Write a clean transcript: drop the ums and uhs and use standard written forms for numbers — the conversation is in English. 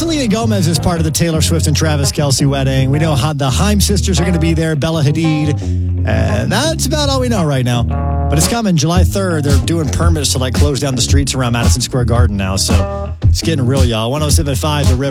Selena Gomez is part of the Taylor Swift and Travis Kelce wedding. We know how the Haim sisters are going to be there, Bella Hadid. And that's about all we know right now. But it's coming July 3rd. They're doing permits to close down the streets around Madison Square Garden now. So it's getting real, y'all. 107.5 The River.